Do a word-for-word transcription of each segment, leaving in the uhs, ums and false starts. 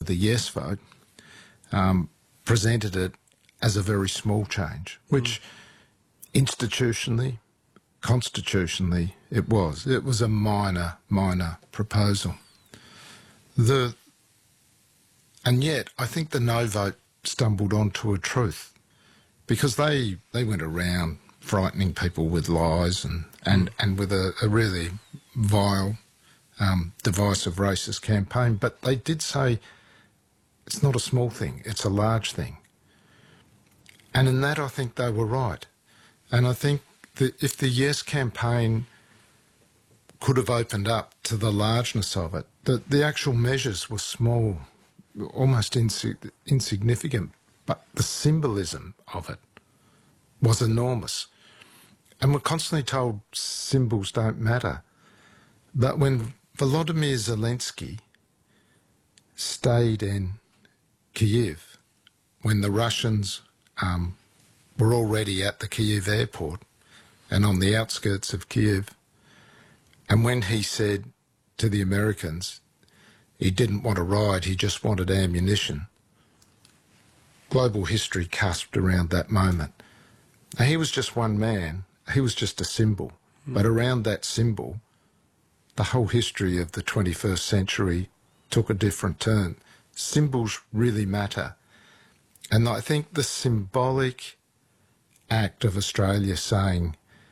the yes vote, um, presented it as a very small change, which mm. institutionally, constitutionally, it was. It was a minor, minor proposal. The And yet, I think the no vote stumbled onto a truth, because they they went around frightening people with lies and, and, mm. and with a, a really vile, um, divisive, racist campaign. But they did say it's not a small thing, it's a large thing. And in that, I think they were right. And I think that if the Yes campaign could have opened up to the largeness of it, the, the actual measures were small, almost insig- insignificant, but the symbolism of it was enormous. And we're constantly told symbols don't matter. But when Volodymyr Zelensky stayed in Kyiv, when the Russians um, were already at the Kyiv airport and on the outskirts of Kyiv, and when he said to the Americans he didn't want a ride, he just wanted ammunition, global history cusped around that moment. Now, he was just one man, he was just a symbol, mm. but around that symbol, the whole history of the twenty-first century took a different turn. Symbols really matter. And I think the symbolic act of Australia saying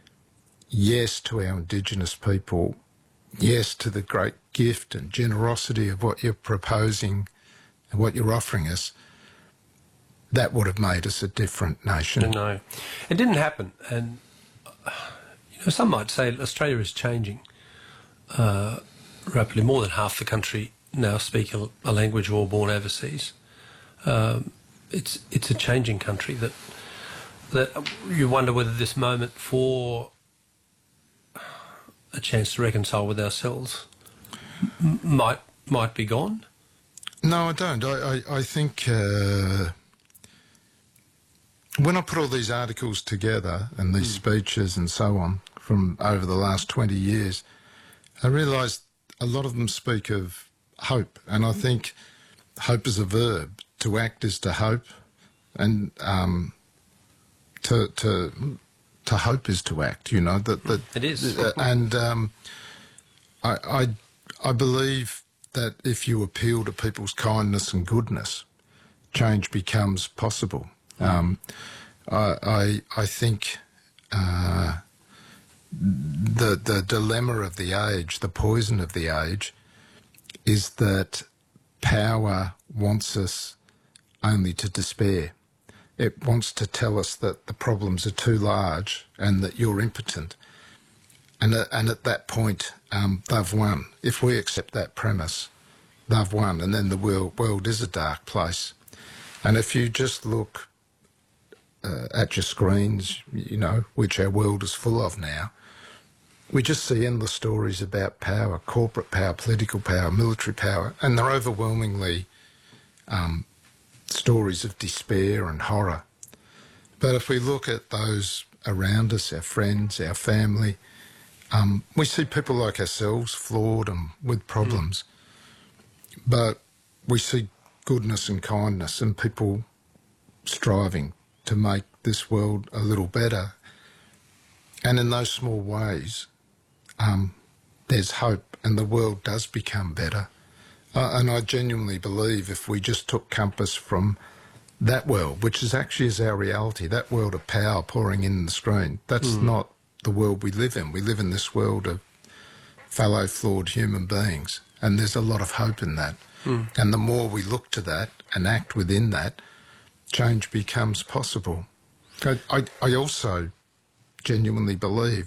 yes to our Indigenous people, yes to the great gift and generosity of what you're proposing and what you're offering us, that would have made us a different nation. No, it didn't happen. And you know, some might say Australia is changing uh, rapidly. More than half the country now speak a, a language all born overseas. Um, it's it's a changing country that that you wonder whether this moment for a chance to reconcile with ourselves m- might might be gone. No, I don't. I I, I think uh, when I put all these articles together and these mm. speeches and so on from over the last twenty years, I realised a lot of them speak of hope, and I think hope is a verb. To act is to hope, and um, to to to hope is to act. You know that that it is, uh, and um, I, I I believe that if you appeal to people's kindness and goodness, change becomes possible. Um, I, I I think uh, the the dilemma of the age, the poison of the age, is that power wants us only to despair. It wants to tell us that the problems are too large and that you're impotent. And, uh, and at that point, um, they've won. If we accept that premise, they've won, and then the world, world is a dark place. And if you just look uh, at your screens, you know, which our world is full of now, we just see endless stories about power, corporate power, political power, military power, and they're overwhelmingly um, stories of despair and horror. But if we look at those around us, our friends, our family, um, we see people like ourselves flawed and with problems, mm. but we see goodness and kindness and people striving to make this world a little better. And in those small ways, um, there's hope and the world does become better. Uh, and I genuinely believe if we just took compass from that world, which is actually is our reality, that world of power pouring in the screen, that's mm. not the world we live in. We live in this world of fellow flawed human beings, and there's a lot of hope in that. Mm. And the more we look to that and act within that, change becomes possible. I, I, I also genuinely believe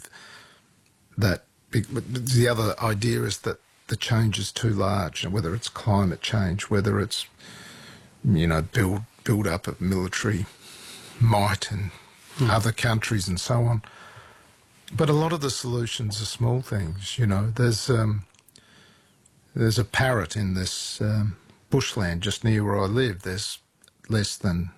that the other idea is that the change is too large, and whether it's climate change, whether it's, you know, build build up of military might in mm. other countries and so on. But a lot of the solutions are small things. You know, there's um, there's a parrot in this um, bushland just near where I live. There's less than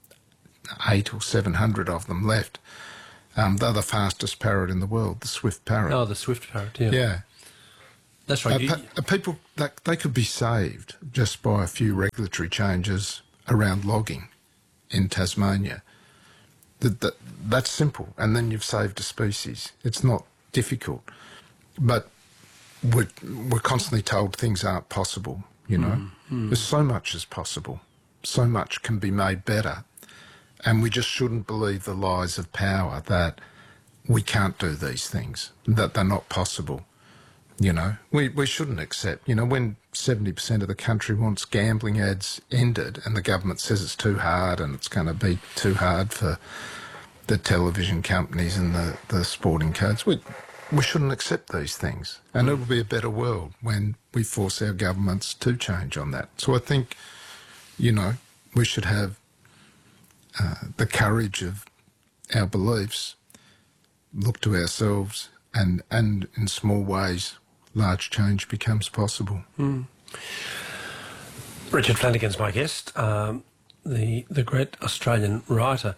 eight or seven hundred of them left. Um, they're the fastest parrot in the world, the swift parrot. Oh, the swift parrot, yeah. Yeah. That's right. Uh, You- pe- uh, people, that, they could be saved just by a few regulatory changes around logging in Tasmania. That, that, that's simple, and then you've saved a species. It's not difficult. But we're, we're constantly told things aren't possible, you know. Mm, mm. There's so much is possible. So much can be made better. And we just shouldn't believe the lies of power that we can't do these things, that they're not possible. You know, we, we shouldn't accept, you know, when seventy percent of the country wants gambling ads ended and the government says it's too hard and it's going to be too hard for the television companies and the, the sporting codes, we, we shouldn't accept these things. And Mm. it'll be a better world when we force our governments to change on that. So I think, you know, we should have uh, the courage of our beliefs, look to ourselves, and, and in small ways, large change becomes possible. Mm. Richard Flanagan's my guest, um, the the great Australian writer.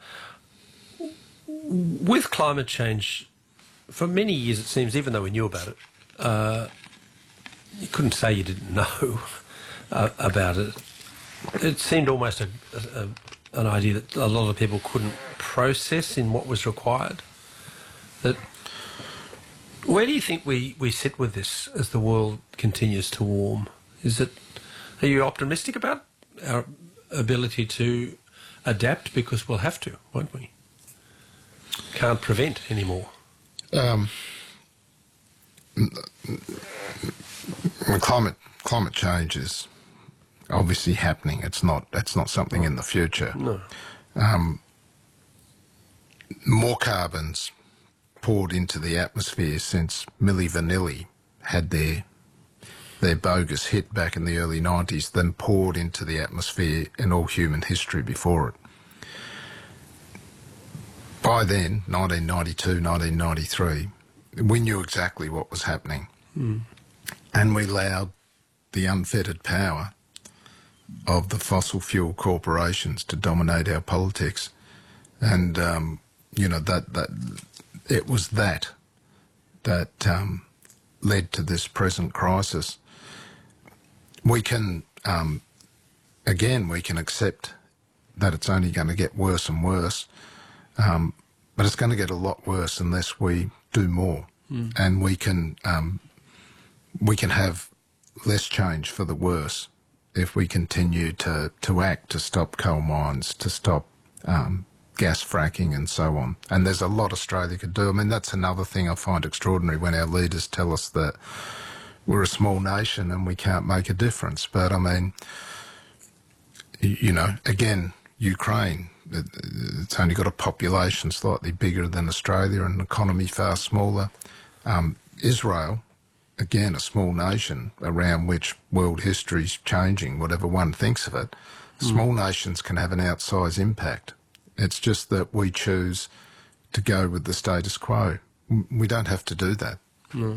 With climate change, for many years it seems, even though we knew about it, uh, you couldn't say you didn't know uh, about it. It seemed almost a, a, an idea that a lot of people couldn't process in what was required. That where do you think we, we sit with this as the world continues to warm? Is it? Are you optimistic about our ability to adapt? Because we'll have to, won't we? Can't prevent anymore. Um, climate climate change is obviously happening. It's not. It's not something in the future. No. Um, more carbons poured into the atmosphere since Milli Vanilli had their their bogus hit back in the early nineties than poured into the atmosphere in all human history before it. By then, nineteen ninety-two, nineteen ninety-three, we knew exactly what was happening. Mm. And we allowed the unfettered power of the fossil fuel corporations to dominate our politics. And, um, you know, that, that it was that that um, led to this present crisis. We can, um, again, we can accept that it's only going to get worse and worse, um, but it's going to get a lot worse unless we do more. Mm. And we can um, we can have less change for the worse if we continue to, to act to stop coal mines, to stop um, gas fracking and so on. And there's a lot Australia could do. I mean, that's another thing I find extraordinary when our leaders tell us that we're a small nation and we can't make a difference. But, I mean, you know, again, Ukraine, it's only got a population slightly bigger than Australia and an economy far smaller. Um, Israel, again, a small nation around which world history's changing, whatever one thinks of it. Mm. Small nations can have an outsized impact. It's just that we choose to go with the status quo. We don't have to do that. No.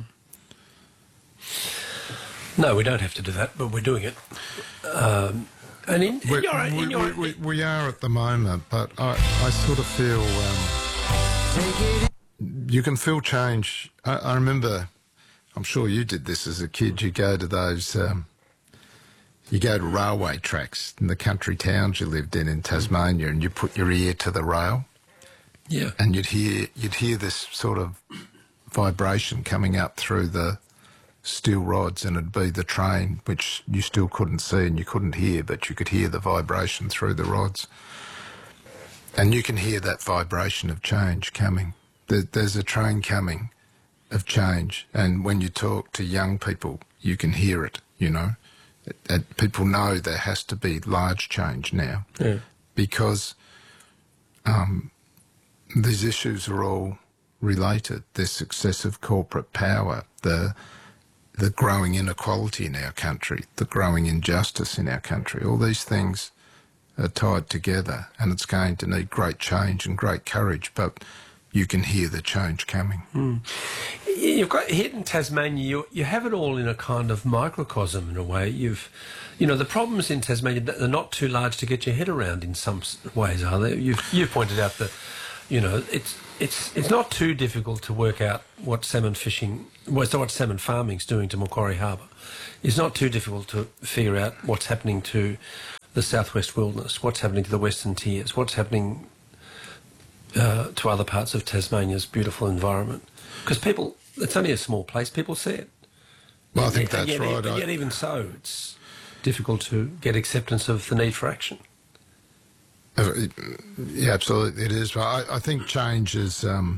No, we don't have to do that, but we're doing it. Um, and in, in we, your, in we, your, we, we are at the moment, but I, I sort of feel um, you can feel change. I, I remember, I'm sure you did this as a kid, you go to those, um, you go to railway tracks in the country towns you lived in in Tasmania and you put your ear to the rail. Yeah. And you'd hear, you'd hear this sort of vibration coming up through the steel rods, and it'd be the train, which you still couldn't see and you couldn't hear, but you could hear the vibration through the rods. And you can hear that vibration of change coming. There, there's a train coming of change, and when you talk to young people, you can hear it, you know. It, it, people know there has to be large change now. Yeah. Because um, these issues are all related. This excessive corporate power, the the growing inequality in our country, the growing injustice in our country, all these things are tied together, and it's going to need great change and great courage, but you can hear the change coming. Mm. You've got here in Tasmania, you, you have it all in a kind of microcosm in a way. You've, you know, the problems in Tasmania, they're not too large to get your head around in some ways, are they? You've, you've pointed out that, you know, it's it's it's not too difficult to work out what salmon fishing, well, so what salmon farming's doing to Macquarie Harbour. It's not too difficult to figure out what's happening to the southwest wilderness, what's happening to the Western Tiers, what's happening uh, to other parts of Tasmania's beautiful environment. Because people, it's only a small place, people see it. Well, I think and that's yet, right. But I- yet even so, it's difficult to get acceptance of the need for action. Uh, Yeah, absolutely, it is. But I, I think change is, um,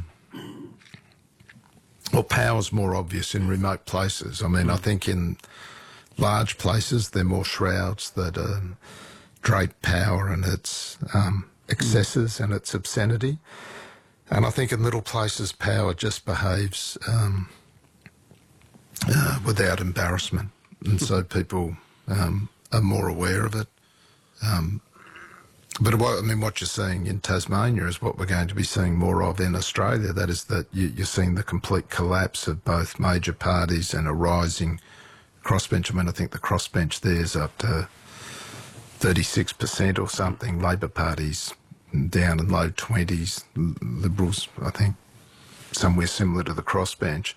well, power's more obvious in remote places. I mean, I think in large places there are more shrouds that um, drape power and its um, excesses and its obscenity. And I think in little places power just behaves um, uh, without embarrassment. And so people um, are more aware of it. Um, But what, I mean, what you're seeing in Tasmania is what we're going to be seeing more of in Australia. That is that you, you're seeing the complete collapse of both major parties and a rising crossbench. I mean, I think the crossbench there is up to thirty-six percent or something. Labor Party's down in low twenties. Liberals, I think, somewhere similar to the crossbench.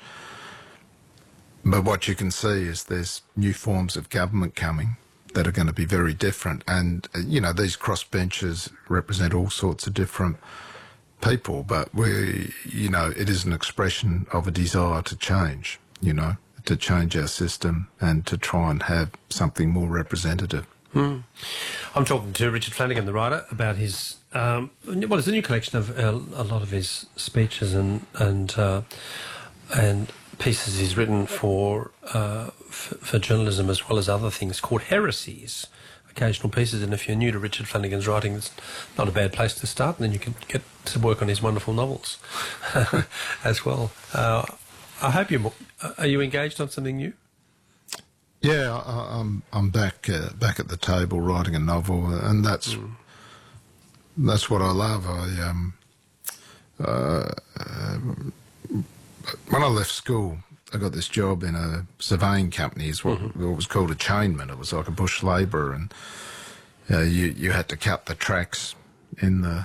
But what you can see is there's new forms of government coming that are going to be very different. And, uh, you know, these crossbenchers represent all sorts of different people, but we, you know, it is an expression of a desire to change, you know, to change our system and to try and have something more representative. Hmm. I'm talking to Richard Flanagan, the writer, about his, um, well, it's a new collection of uh, a lot of his speeches and, and, uh, and pieces he's written for, uh, f- for journalism as well as other things, called Heresies, occasional pieces. And if you're new to Richard Flanagan's writing, it's not a bad place to start, and then you can get to work on his wonderful novels as well. Uh, I hope you're, are you engaged on something new? Yeah, I, I'm I'm back uh, back at the table writing a novel, and that's mm. that's what I love. I um, uh, uh, when I left school, I got this job in a surveying company. It's what, mm-hmm. what was called a chainman. It was like a bush labourer, and uh, you you had to cut the tracks in the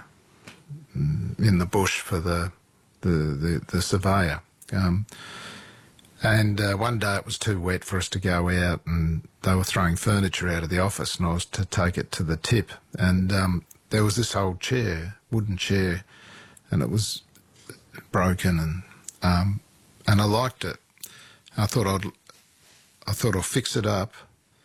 in the bush for the the the, the surveyor. Um, And uh, one day it was too wet for us to go out, and they were throwing furniture out of the office, and I was to take it to the tip. And um, there was this old chair, wooden chair, and it was broken, and um, and I liked it. I thought I'd, I thought I'll fix it up,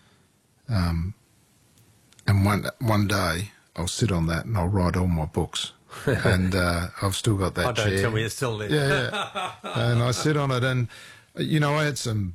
um, and one one day I'll sit on that and I'll write all my books. And uh, I've still got that oh, chair. don't tell me it's still there. Yeah, yeah. And I sit on it, and you know, I had some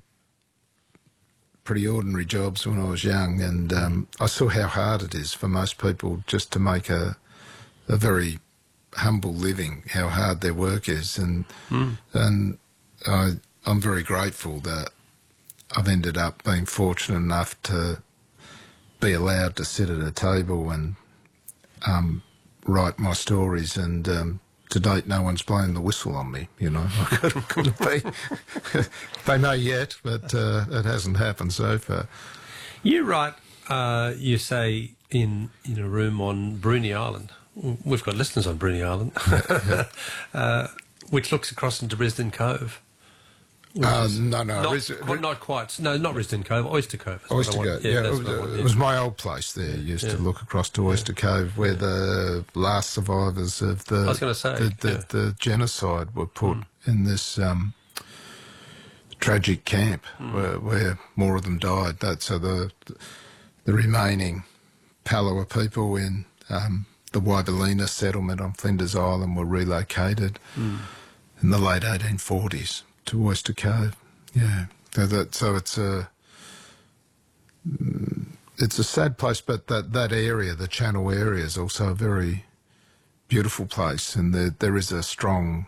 pretty ordinary jobs when I was young, and um, I saw how hard it is for most people just to make a a very humble living, how hard their work is, and mm. and I, I'm very grateful that I've ended up being fortunate enough to be allowed to sit at a table and um, write my stories, and um, to date, no one's blown the whistle on me, you know. I couldn't, couldn't be. They may yet, but uh, it hasn't happened so far. You write, uh, you say, in, in a room on Bruny Island. We've got listeners on Bruny Island, yeah. uh, which looks across into Risdon Cove. Uh, no, no. Not, Ris- quite, not quite. No, not Risdon Cove, Oyster Cove. Oyster Cove, yeah. yeah it, was, want, it yeah. was my old place there. You used yeah. to look across to Oyster yeah. Cove, where yeah. the last survivors of the, I was gonna say, the, the, yeah. the genocide were put mm. in this um, tragic camp mm. where, where more of them died. That, so the, the remaining Palawa people in um, the Waibelina settlement on Flinders Island were relocated mm. in the late eighteen forties to Oyster Cove. Yeah, so, that, so it's a it's a sad place, but that, that area, the Channel area, is also a very beautiful place, and there there is a strong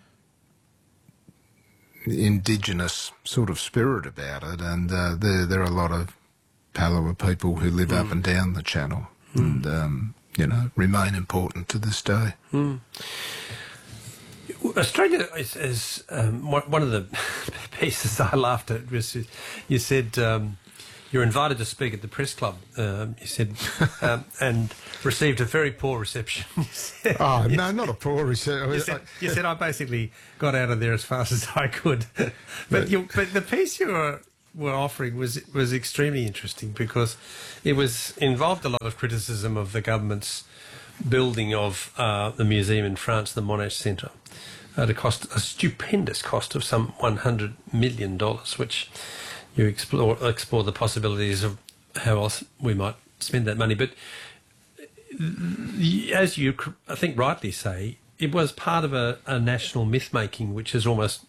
indigenous sort of spirit about it, and uh, there there are a lot of Palawa people who live mm. up and down the Channel, mm. and um, you know, remain important to this day. Mm. Australia is, is um, one of the pieces I laughed at was you said um, You're invited to speak at the press club, um, you said, um, and received a very poor reception. Oh, no, not a poor reception. You said, you said I basically got out of there as fast as I could. But, But- you, but the piece you were, were offering was was extremely interesting because it was involved a lot of criticism of the government's building of uh, the museum in France, the Monash Centre, at a cost, a stupendous cost of some one hundred million dollars, which you explore explore the possibilities of how else we might spend that money. But as you, I think, rightly say, it was part of a, a national myth-making, which is almost,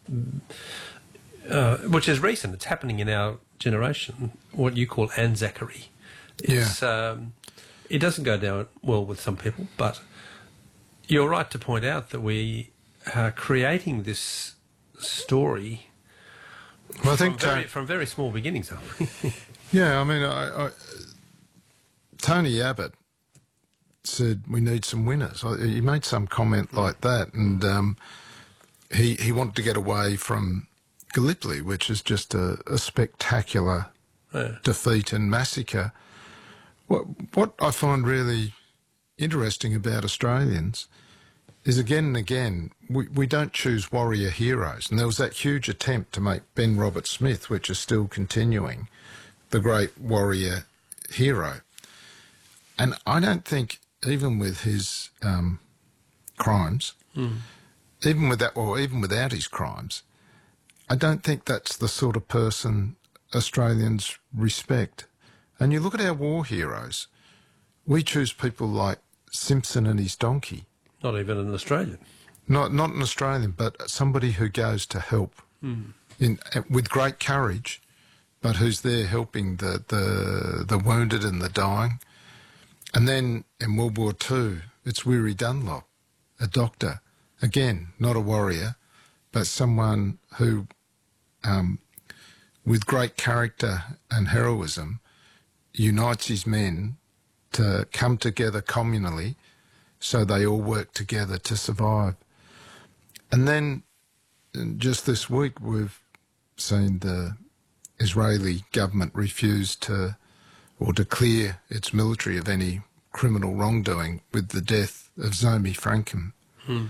uh, which is recent. It's happening in our generation, what you call Anzacery. It's, yeah. um, it doesn't go down well with some people, but you're right to point out that we are creating this story Well, I from, think very, to- from very small beginnings, aren't we? Yeah, I mean, I, I, Tony Abbott said we need some winners. I- He made some comment like that, and um, he he wanted to get away from Gallipoli, which is just a, a spectacular Yeah. defeat and massacre. What what I find really interesting about Australians is again and again we, we don't choose warrior heroes, and there was that huge attempt to make Ben Roberts-Smith, which is still continuing, the great warrior hero. And I don't think, even with his um, crimes, Mm. even with that, or even without his crimes, I don't think that's the sort of person Australians respect. And you look at our war heroes, we choose people like Simpson and his donkey. Not even an Australian. Not not an Australian, but somebody who goes to help Mm. in with great courage, but who's there helping the, the the wounded and the dying. And then in World War Two, it's Weary Dunlop, a doctor, again not a warrior, but someone who, um, with great character and heroism, unites his men to come together communally, so they all work together to survive. And then just this week we've seen the Israeli government refuse to or to clear its military of any criminal wrongdoing with the death of Zomi Frankham. Hmm.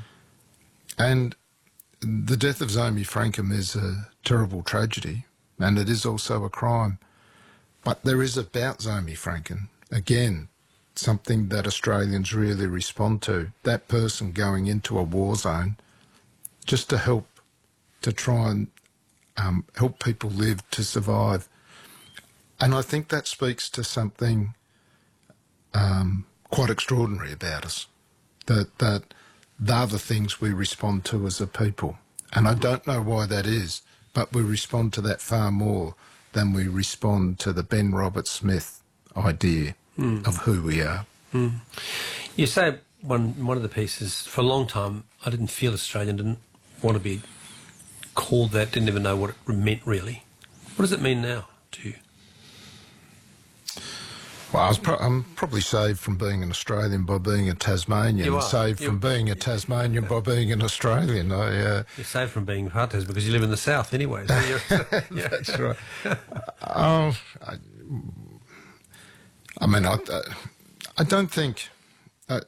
And the death of Zomi Frankham is a terrible tragedy, and it is also a crime. But there is about Zomi Frankham, again, something that Australians really respond to. That person going into a war zone just to help, to try and um, help people live, to survive. And I think that speaks to something um, quite extraordinary about us, that, that they're the things we respond to as a people. And I don't know why that is, but we respond to that far more than we respond to the Ben Roberts-Smith idea mm. of who we are. Mm. You say one one of the pieces, for a long time, I didn't feel Australian, didn't want to be called that, didn't even know what it meant really. What does it mean now to you? Well, I was pro- I'm probably saved from being an Australian by being a Tasmanian, You are. and saved You're- from being a Tasmanian by being an Australian. I, uh, You're saved from being Hunters because you live in the south anyway. So you're, yeah. That's right. Oh, I, I mean, I, I don't think. I,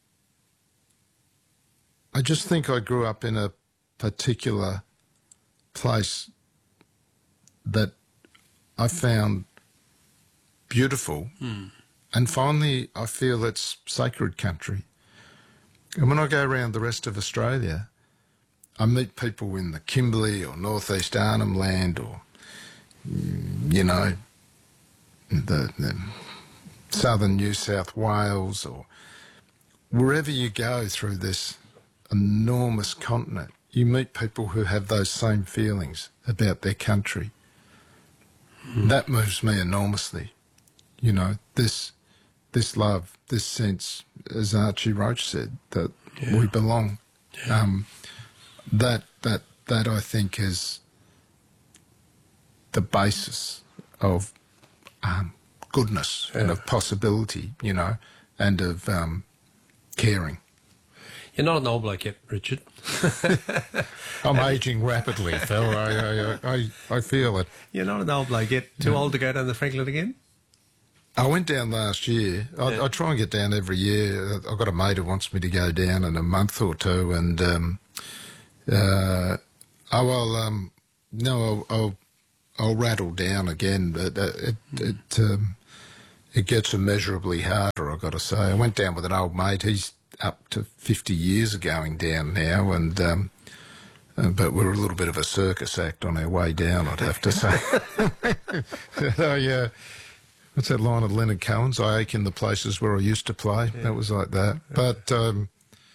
I just think I grew up in a particular place that I found beautiful, mm. and finally I feel it's sacred country. And when I go around the rest of Australia, I meet people in the Kimberley or North East Arnhem Land, or, you know, the, the southern New South Wales, or wherever you go through this enormous continent, you meet people who have those same feelings about their country. Mm. That moves me enormously. You know, this this love, this sense, as Archie Roach said, that yeah. we belong. Yeah. Um, that that that I think is the basis of um, goodness yeah. and of possibility, you know, and of um, caring. You're not an old bloke yet, Richard. I'm ageing rapidly, Phil. I, I, I, I feel it. You're not an old bloke yet. Too old to go down the Franklin again? I went down last year. I, Yeah. I try and get down every year. I've got a mate who wants me to go down in a month or two, and um, uh, oh well, um, no, I'll, I'll I'll rattle down again, but uh, it it um, it gets immeasurably harder. I've got to say. I went down with an old mate. He's up to fifty years of going down now, and um, uh, but we're a little bit of a circus act on our way down, I'd have to say. So, yeah. What's that line of Leonard Cohen's? I ache in the places where I used to play. Yeah. That was like that. But um,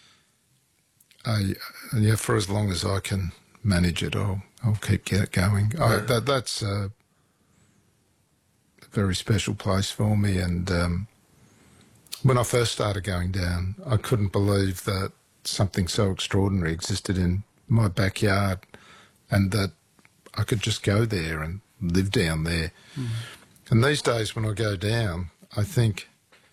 I, yeah, for as long as I can manage it, I'll I'll keep get going. I, that that's a very special place for me. And um, when I first started going down, I couldn't believe that something so extraordinary existed in my backyard, and that I could just go there and live down there. Mm. And these days when I go down, I think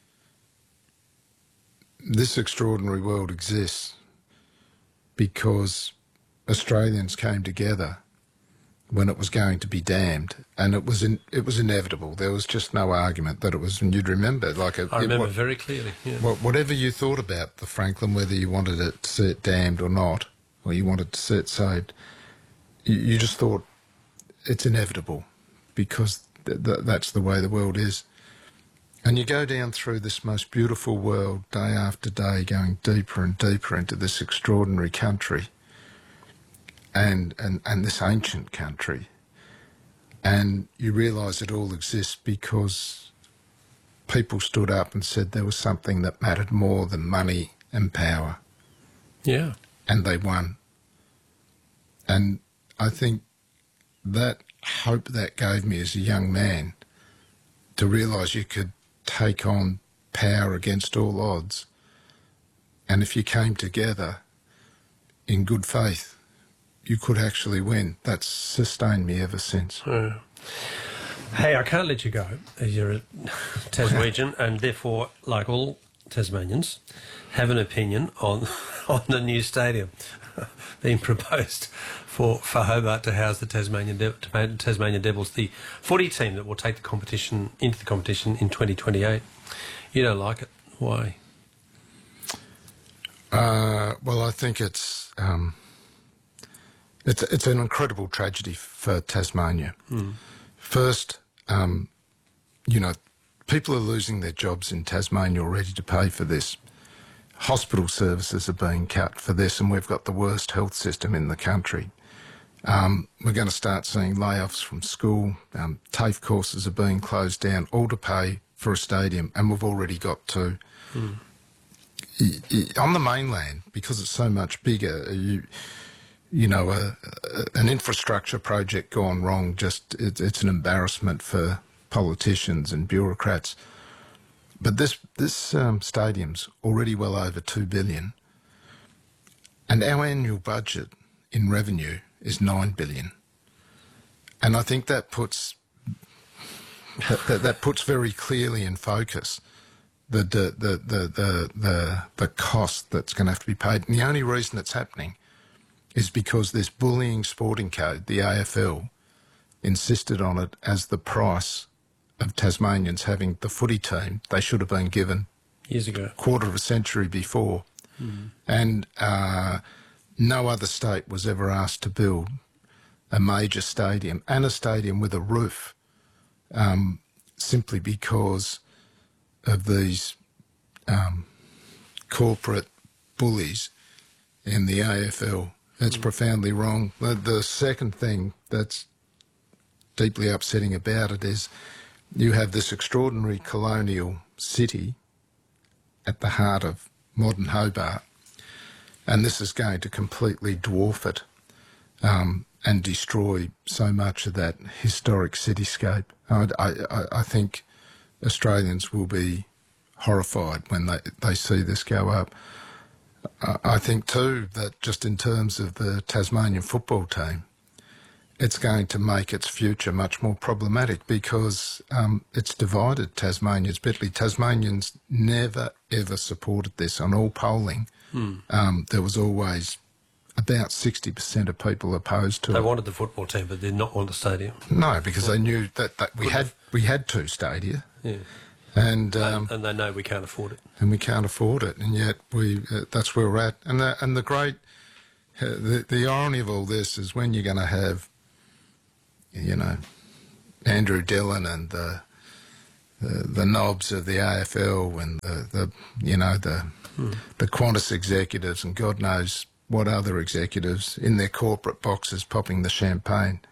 this extraordinary world exists because Australians came together when it was going to be damned, and it was in, it was inevitable. There was just no argument that it was, and you'd remember, like a, I remember it, what, very clearly. Yeah. Whatever you thought about the Franklin, whether you wanted it to see it damned or not, or you wanted to see it saved, you, you just thought it's inevitable because th- th- that's the way the world is. And you go down through this most beautiful world day after day, going deeper and deeper into this extraordinary country and, and, and this ancient country. And you realise it all exists because people stood up and said there was something that mattered more than money and power. Yeah. And they won. And I think that hope that gave me as a young man to realise you could take on power against all odds, and if you came together in good faith, you could actually win. That's sustained me ever since. Yeah. Hey, I can't let you go. You're a Tasmanian, and therefore, like all Tasmanians, have an opinion on on the new stadium being proposed for, for Hobart to house the Tasmanian De- Tasmanian Devils, the footy team that will take the competition into the competition in twenty twenty-eight. You don't like it. Why? Uh, well, I think it's um, it's it's an incredible tragedy for Tasmania. Mm. First, um, you know, people are losing their jobs in Tasmania already to pay for this. Hospital services are being cut for this, and we've got the worst health system in the country. Um, we're going to start seeing layoffs from school. Um, TAFE courses are being closed down, all to pay for a stadium, and we've already got to. Mm. Y- y- on the mainland, because it's so much bigger, you, you know, a, a, an infrastructure project gone wrong, just it, it's an embarrassment for politicians and bureaucrats. But this this um, stadium's already well over two billion, and our annual budget in revenue is nine billion, and I think that puts that, that, that puts very clearly in focus the the the the the the, the cost that's going to have to be paid. And the only reason it's happening is because this bullying sporting code, the A F L, insisted on it as the price of Tasmanians having the footy team they should have been given years ago, a quarter of a century before. Mm. And uh, no other state was ever asked to build a major stadium and a stadium with a roof um, simply because of these um, corporate bullies in the A F L. It's mm. profoundly wrong. The, the second thing that's deeply upsetting about it is you have this extraordinary colonial city at the heart of modern Hobart, and this is going to completely dwarf it um, and destroy so much of that historic cityscape. I, I, I think Australians will be horrified when they, they see this go up. I think too that just in terms of the Tasmanian football team, it's going to make its future much more problematic because um, it's divided Tasmanians bitterly. Tasmanians never, ever supported this on all polling. Hmm. Um, there was always about sixty percent of people opposed to They it. wanted the football team, but did not want the stadium. No, because they knew that, that we had we had two stadia. Yeah. And, um, and and they know we can't afford it. and we can't afford it, and yet we uh, that's where we're at. And the, and the great, uh, the, the irony of all this is when you're going to have, you know, Andrew Dillon and the the, the knobs of the A F L and the, the you know, the hmm. the Qantas executives and God knows what other executives in their corporate boxes popping the champagne.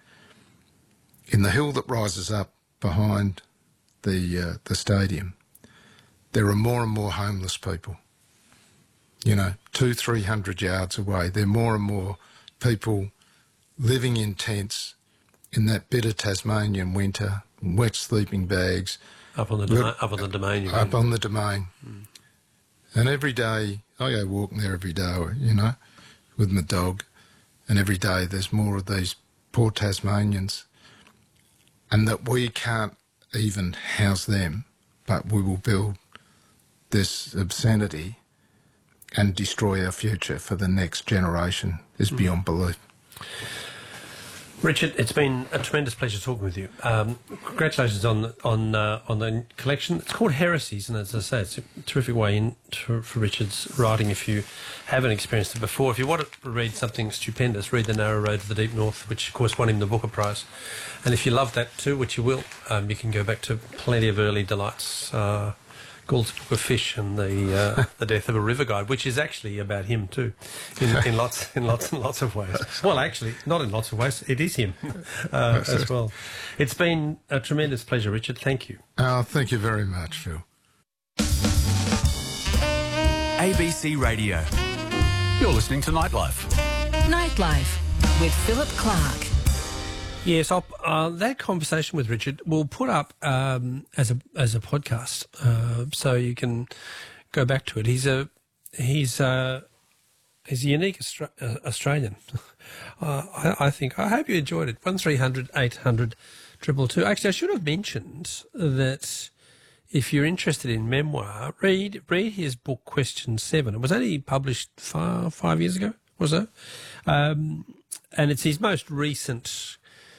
In the hill that rises up behind the uh, the stadium, there are more and more homeless people. You know, two, three hundred yards away, there are more and more people living in tents in that bitter Tasmanian winter, wet sleeping bags. Up on the domain, up on the domain. You Up mean. on the domain. Mm. And every day, I go walking there every day, you know, with my dog, and every day there's more of these poor Tasmanians, and that we can't even house them, but we will build this obscenity and destroy our future for the next generation is beyond belief. Richard, it's been a tremendous pleasure talking with you. Um, congratulations on the, on uh, on the collection. It's called Heresies, and as I say, it's a terrific way in to, for Richard's writing. If you haven't experienced it before, if you want to read something stupendous, read The Narrow Road to the Deep North, which of course won him the Booker Prize. And if you love that too, which you will, um, you can go back to plenty of early delights. Uh, Gould's Book of Fish and the uh, the Death of a River Guide, which is actually about him too, in, in lots in lots and lots of ways. Well, actually, not in lots of ways. It is him uh, as well. It's been a tremendous pleasure, Richard. Thank you. Oh, thank you very much, Phil. A B C Radio. You're listening to Nightlife. Nightlife with Philip Clark. Yes, I'll, uh, that conversation with Richard we'll put up um, as a as a podcast, uh, so you can go back to it. He's a he's a, he's a unique Austra- uh, Australian. uh, I, I think. I hope you enjoyed it. One three hundred eight hundred triple two. Actually, I should have mentioned that if you're interested in memoir, read read his book Question Seven. It was only published five, five years ago, was it? Um, and it's his most recent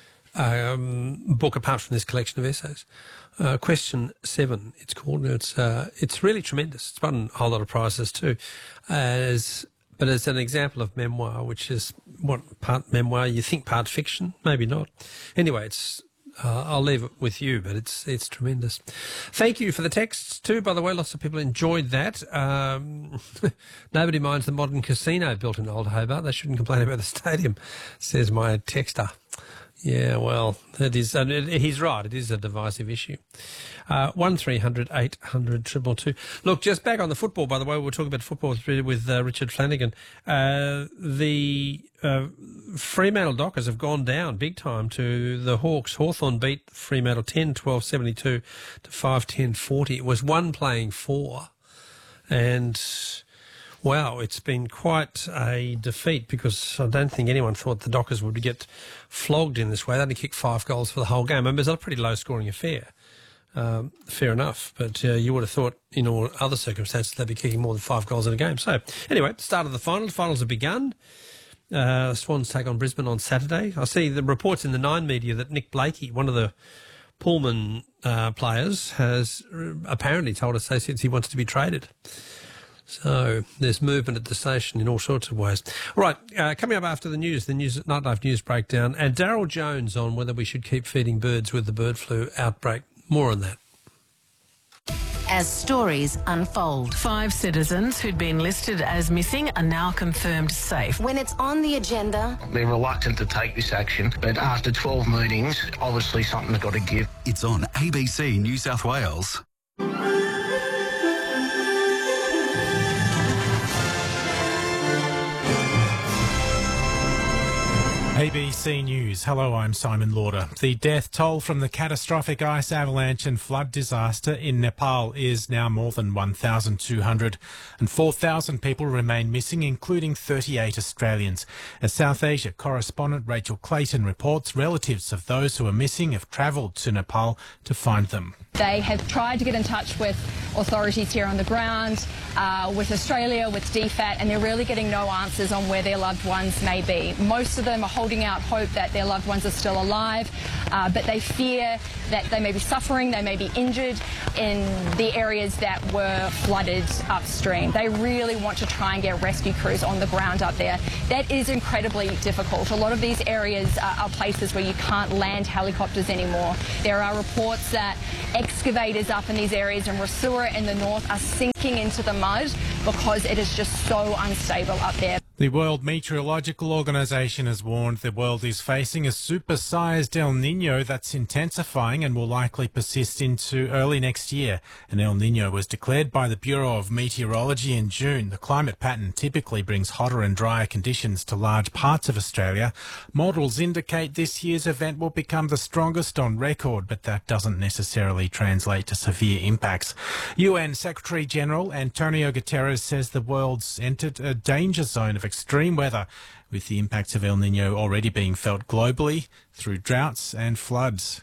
Um, book apart from this collection of essays. Uh, Question Seven, it's called. It's uh, it's really tremendous. It's won a whole lot of prizes too, as but it's an example of memoir, which is what part memoir you think, part fiction, maybe not. Anyway, it's uh, I'll leave it with you, but it's it's tremendous. Thank you for the texts too. By the way, lots of people enjoyed that. Um, nobody minds the modern casino built in Old Hobart. They shouldn't complain about the stadium, says my texter. Yeah, well, that is, and it, he's right. It is a divisive issue. Uh, one three hundred eight hundred triple two. Look, just back on the football. By the way, we're talking about football with, with uh, Richard Flanagan. Uh, the uh, Fremantle Dockers have gone down big time to the Hawks. Hawthorn beat Fremantle ten twelve seventy-two to five ten forty. It was one playing four, and wow, it's been quite a defeat because I don't think anyone thought the Dockers would get flogged in this way. They only kicked five goals for the whole game. I mean, it was a pretty low-scoring affair. Um, fair enough, but uh, you would have thought in all other circumstances they'd be kicking more than five goals in a game. So, anyway, start of the finals. Finals have begun. Uh, Swans take on Brisbane on Saturday. I see the reports in the Nine media that Nick Blakey, one of the Pullman uh, players, has apparently told associates he wants to be traded. So there's movement at the station in all sorts of ways. All right, uh, coming up after the news, the news Nightlife News breakdown, and Daryl Jones on whether we should keep feeding birds with the bird flu outbreak. More on that. As stories unfold, Five citizens who'd been listed as missing are now confirmed safe. when it's on the agenda, They're reluctant to take this action, but after twelve meetings, obviously something's got to give. It's on A B C New South Wales. A B C News. Hello, I'm Simon Lauder. The death toll from the catastrophic ice avalanche and flood disaster in Nepal is now more than one thousand two hundred, and four thousand people remain missing, including thirty-eight Australians. As South Asia correspondent Rachel Clayton reports, relatives of those who are missing have travelled to Nepal to find them. They have tried to get in touch with authorities here on the ground, uh, with Australia, with D FAT, and they're really getting no answers on where their loved ones may be. Most of them are holding out hope that their loved ones are still alive, uh, but they fear that they may be suffering, they may be injured in the areas that were flooded upstream. They really want to try and get rescue crews on the ground up there. That is incredibly difficult. A lot of these areas are, are places where you can't land helicopters anymore. There are reports that excavators up in these areas in Rasura in the north are sinking into the mud because it is just so unstable up there. The World Meteorological Organization has warned the world is facing a super-sized El Niño that's intensifying and will likely persist into early next year. An El Niño was declared by the Bureau of Meteorology in June. The climate pattern typically brings hotter and drier conditions to large parts of Australia. Models indicate this year's event will become the strongest on record, but that doesn't necessarily translate to severe impacts. U N Secretary-General Antonio Guterres says the world's entered a danger zone of extreme weather, with the impacts of El Niño already being felt globally through droughts and floods.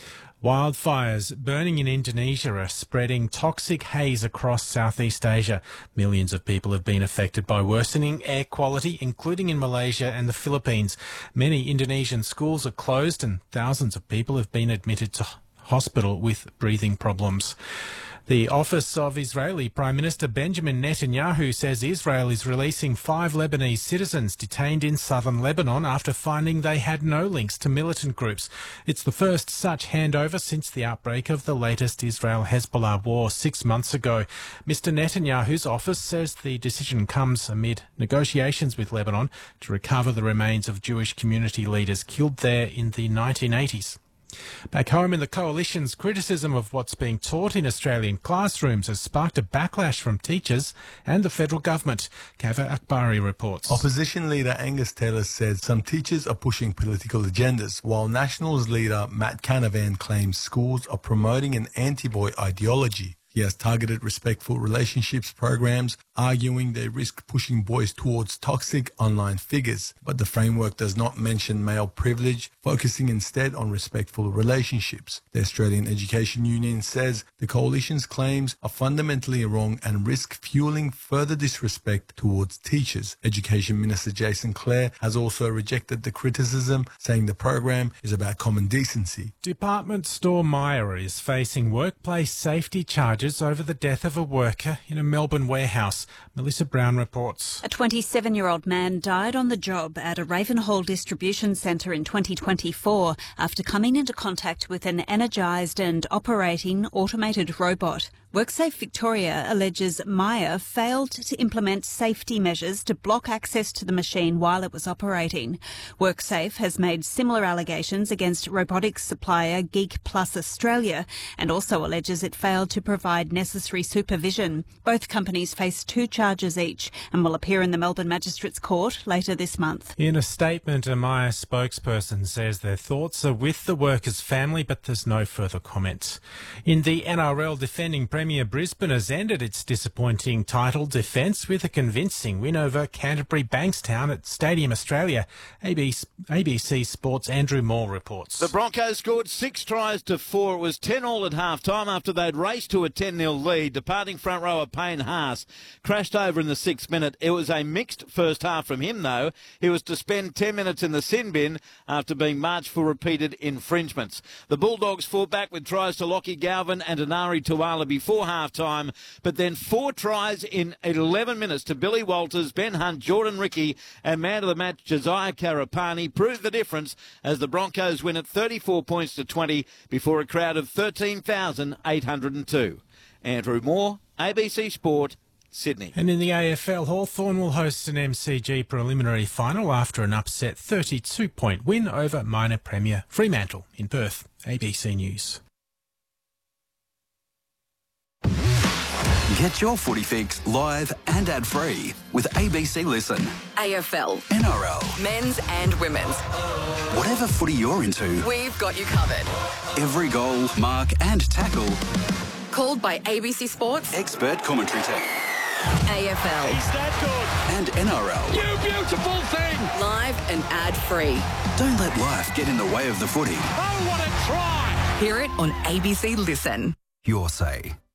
Wildfires burning in Indonesia are spreading toxic haze across Southeast Asia. Millions of people have been affected by worsening air quality, including in Malaysia and the Philippines. Many Indonesian schools are closed and thousands of people have been admitted to hospital with breathing problems. The office of Israeli Prime Minister Benjamin Netanyahu says Israel is releasing five Lebanese citizens detained in southern Lebanon after finding they had no links to militant groups. It's the first such handover since the outbreak of the latest Israel-Hezbollah war six months ago. Mister Netanyahu's office says the decision comes amid negotiations with Lebanon to recover the remains of Jewish community leaders killed there in the nineteen eighties. Back home in the Coalition's criticism of what's being taught in Australian classrooms has sparked a backlash from teachers and the federal government. Kava Akbari reports. Opposition leader Angus Taylor said some teachers are pushing political agendas, while Nationals leader Matt Canavan claims schools are promoting an anti-boy ideology. He has targeted respectful relationships programs, arguing they risk pushing boys towards toxic online figures. But the framework does not mention male privilege, focusing instead on respectful relationships. The Australian Education Union says the Coalition's claims are fundamentally wrong and risk fueling further disrespect towards teachers. Education Minister Jason Clare has also rejected the criticism, saying the program is about common decency. Department store Myer is facing workplace safety charges over the death of a worker in a Melbourne warehouse. Melissa Brown reports. A twenty-seven-year-old man died on the job at a Ravenhall distribution centre in twenty twenty-four after coming into contact with an energised and operating automated robot. WorkSafe Victoria alleges Myer failed to implement safety measures to block access to the machine while it was operating. WorkSafe has made similar allegations against robotics supplier Geek Plus Australia and also alleges it failed to provide necessary supervision. Both companies face two charges each and will appear in the Melbourne Magistrates Court later this month. In a statement, a Myer spokesperson says their thoughts are with the worker's family, but there's no further comment. In the N R L, defending Premier Brisbane has ended its disappointing title defence with a convincing win over Canterbury Bankstown at Stadium Australia. A B C Sports' Andrew Moore reports. The Broncos scored six tries to four. It was ten all at half-time after they'd raced to a ten nil lead. Departing front rower Payne Haas crashed over in the sixth minute. It was a mixed first half from him, though. He was to spend ten minutes in the sin bin after being marched for repeated infringements. The Bulldogs fought back with tries to Lockie Galvin and Anari Tuala before half-time, but then four tries in eleven minutes to Billy Walters, Ben Hunt, Jordan Rickey and man of the match Josiah Karapani proved the difference as the Broncos win at thirty-four points to twenty before a crowd of thirteen thousand eight hundred two. Andrew Moore, A B C Sport, Sydney. And in the A F L, Hawthorn will host an M C G preliminary final after an upset thirty-two point win over minor premier Fremantle in Perth. A B C News. Get your footy fix live and ad-free with A B C Listen. A F L, N R L, men's and women's. whatever footy you're into, We've got you covered. every goal, mark and tackle, Called by A B C Sports, expert commentary team. A F L. Is that good? And N R L. You beautiful thing! Live and ad-free. Don't let life get in the way of the footy. Oh, what a try! Hear it on A B C Listen. Your say.